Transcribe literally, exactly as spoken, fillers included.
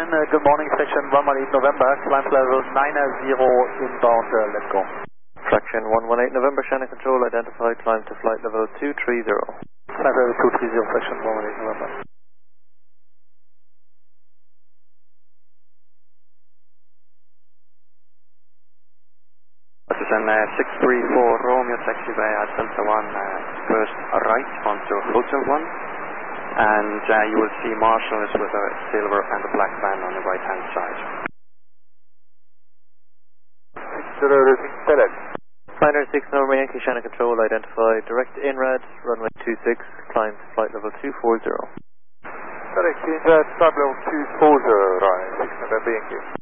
uh, good morning, section one one eight November, climb level nine zero inbound, uh, let's go. Fraction one one eight November, Shannon Control, identify, climb to flight level two three zero. Climb level two three zero, section one one eight November. This is an uh, six three four Romeo taxiway at Delta one, uh, first right onto Hotel one. And uh, you will see marshals with a silver and a black van on the right hand side. six zero six Telex. Niner six November Yankee, Shannon Control, identify, direct INRAD, runway two six, climb to flight level two four zero. Telex, INRAD, flight level two four zero, right, six November Yankee.